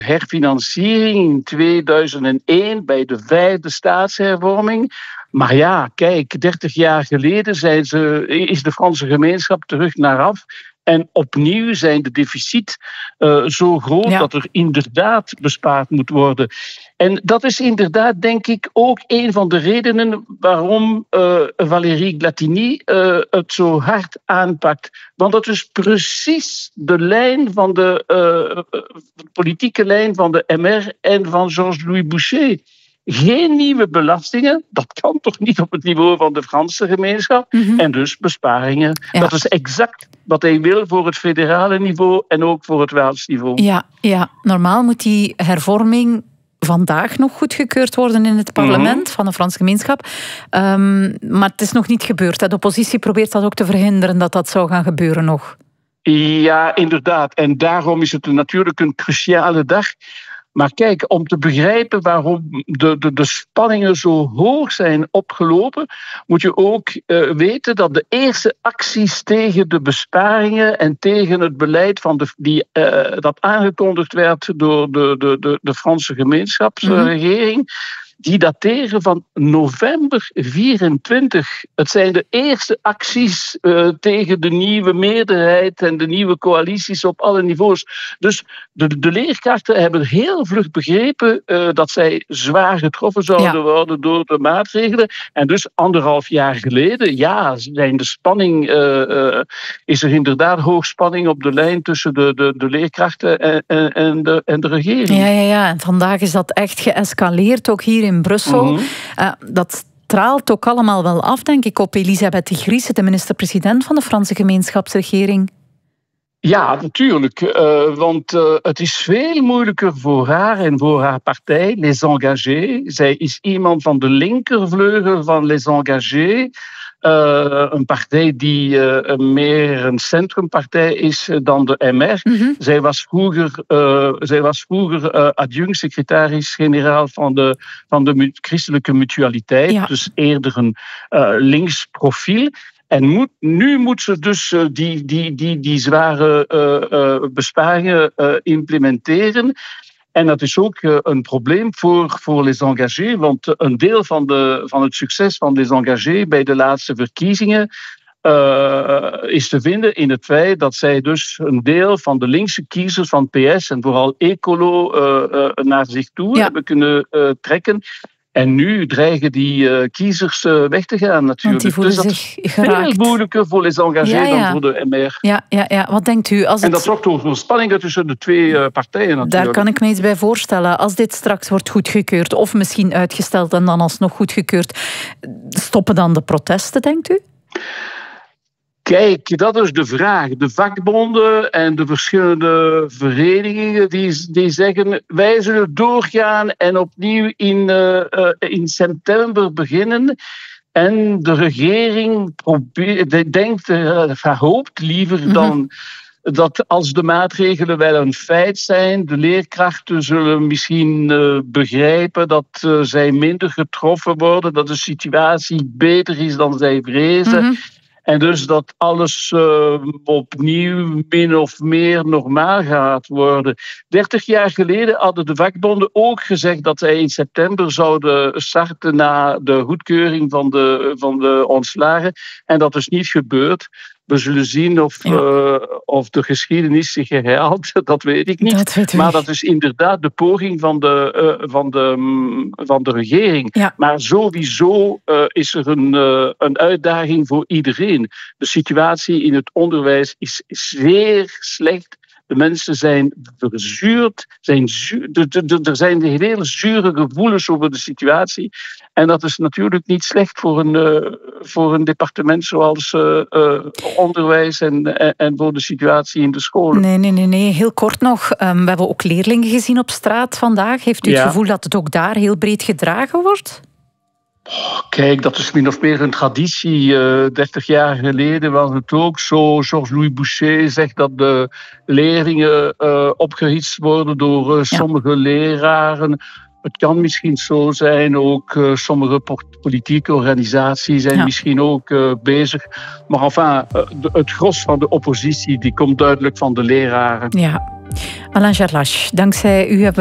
herfinanciering in 2001 bij de 5e staatshervorming. Maar ja, kijk, 30 jaar geleden is de Franse gemeenschap terug naar af. En opnieuw zijn de deficit zo groot dat er inderdaad bespaard moet worden. En dat is inderdaad, denk ik, ook een van de redenen waarom Valérie Glatini het zo hard aanpakt. Want dat is precies de lijn van de politieke lijn van de MR en van Georges-Louis Boucher. Geen nieuwe belastingen, dat kan toch niet op het niveau van de Franse gemeenschap. En dus besparingen. Ja. Dat is exact wat hij wil voor het federale niveau en ook voor het Waals niveau. Ja, normaal moet die hervorming vandaag nog goedgekeurd worden in het parlement van de Franse gemeenschap. Maar het is nog niet gebeurd. De oppositie probeert dat ook te verhinderen dat dat zou gaan gebeuren nog. Ja, inderdaad. En daarom is het natuurlijk een cruciale dag. Maar kijk, om te begrijpen waarom de spanningen zo hoog zijn opgelopen, moet je ook weten dat de eerste acties tegen de besparingen en tegen het beleid dat aangekondigd werd door de Franse gemeenschapsregering, die dateren van november 24. Het zijn de eerste acties tegen de nieuwe meerderheid en de nieuwe coalities op alle niveaus. Dus de leerkrachten hebben heel vlug begrepen dat zij zwaar getroffen zouden worden door de maatregelen. En dus 1,5 jaar geleden, zijn de spanning, is er inderdaad hoogspanning op de lijn tussen de leerkrachten en de regering. Ja. En vandaag is dat echt geëscaleerd, ook hier in Brussel. Dat straalt ook allemaal wel af, denk ik, op Elisabeth de Vries, de minister-president van de Franse gemeenschapsregering. Ja, natuurlijk. Want het is veel moeilijker voor haar en voor haar partij, Les Engagés. Zij is iemand van de linkervleugel van Les Engagés. Een partij die meer een centrumpartij is dan de MR. Zij was vroeger adjunct-secretaris-generaal van de christelijke mutualiteit. Dus eerder een links profiel. En nu moet ze dus die zware besparingen implementeren. En dat is ook een probleem voor Les Engagés, want een deel van het succes van Les Engagés bij de laatste verkiezingen is te vinden in het feit dat zij dus een deel van de linkse kiezers van PS en vooral Ecolo naar zich toe hebben kunnen trekken. En nu dreigen die kiezers weg te gaan natuurlijk. Die voelen dus dat zich is geraakt. veel moeilijker voor Les Engagés dan voor de MR. Ja. Wat denkt u? En dat zorgt voor spanningen tussen de twee partijen natuurlijk. Daar kan ik me iets bij voorstellen. Als dit straks wordt goedgekeurd of misschien uitgesteld en dan alsnog goedgekeurd, stoppen dan de protesten, denkt u? Kijk, dat is de vraag. De vakbonden en de verschillende verenigingen die zeggen wij zullen doorgaan en opnieuw in september beginnen. En de regering hoopt liever dan dat als de maatregelen wel een feit zijn, de leerkrachten zullen misschien begrijpen dat zij minder getroffen worden, dat de situatie beter is dan zij vrezen. En dus dat alles opnieuw min of meer normaal gaat worden. 30 jaar geleden hadden de vakbonden ook gezegd dat zij in september zouden starten na de goedkeuring van de ontslagen. En dat is niet gebeurd. We zullen zien of de geschiedenis zich herhaalt, dat weet ik niet. Maar dat is inderdaad de poging van de regering. Ja. Maar sowieso is er een uitdaging voor iedereen. De situatie in het onderwijs is zeer slecht. De mensen zijn verzuurd. Er zijn hele zure gevoelens over de situatie. En dat is natuurlijk niet slecht voor een departement zoals onderwijs en voor de situatie in de scholen. Nee. Heel kort nog. We hebben ook leerlingen gezien op straat vandaag. Heeft u het gevoel dat het ook daar heel breed gedragen wordt? Kijk, dat is min of meer een traditie. 30 jaar geleden was het ook zo. Georges-Louis Boucher zegt dat de leerlingen opgehitst worden door sommige leraren. Het kan misschien zo zijn, ook sommige politieke organisaties zijn misschien ook bezig. Maar enfin, het gros van de oppositie die komt duidelijk van de leraren. Alain Gerlache, dankzij u hebben